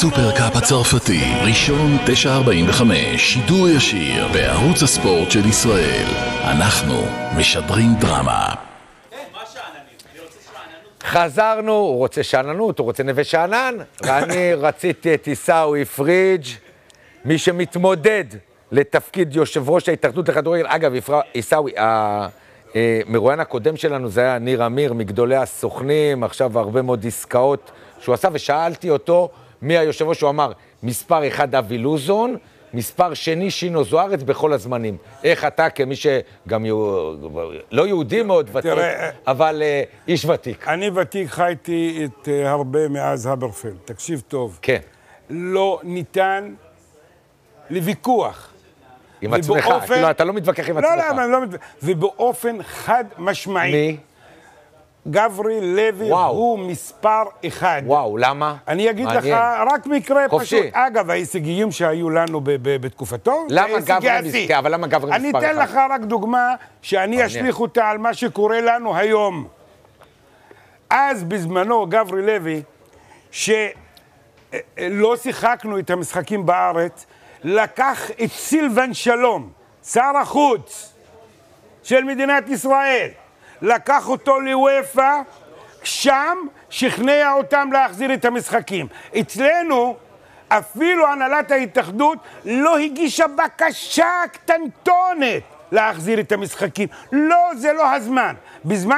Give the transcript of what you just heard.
הסופרקאפ הצרפתי, ראשון 9:45, שידור ישיר בערוץ הספורט של ישראל. אנחנו משדרים דרמה. חזרנו, הוא רוצה שאננות, הוא רוצה נווה שאנן, ואני רציתי את עיסאווי פריג', מי שמתמודד לתפקיד יושב ראש ההתאחדות לכדורגל. אגב, עיסאווי, המרואיין הקודם שלנו זה היה ניר אמיר, מגדולי הסוכנים, עכשיו הרבה מאוד עסקאות שהוא עשה, ושאלתי אותו מי היושב ראש, הוא אמר, מספר 1 אבי לוזון, מספר שני שינו זוארץ בכל הזמנים. איך אתה כמי שגם לא יהודי מאוד ותיק, אבל איש ותיק. אני ותיק, חייתי את הרבה מאז הברפלד. תקשיב טוב. כן. לא ניתן לוויכוח. עם עצמך, כאילו אתה לא מתווכח עם עצמך. לא, לא מתווכח. ובאופן חד משמעי. מי? גברי לוי הוא מספר 1. וואו, למה? אני אגיד לך רק מקרה פשוט. אגב, ההישגיים שהיו לנו בתקופתו, למה גברי מספר? אבל למה גברי מספר 1? אני אתן לך רק דוגמה שאני אשליך אותה על מה שקורה לנו היום. אז בזמנו גברי לוי, שלא שיחקנו את המשחקים בארץ, לקח את סילבן שלום, שר החוץ של מדינת ישראל, לקח אותו לוופא, שם שכנע אותם להחזיר את המשחקים. אצלנו אפילו הנהלת ההתאחדות לא הגישה בקשה קטנטונת להחזיר את המשחקים. לא, זה לא הזמן. בזמן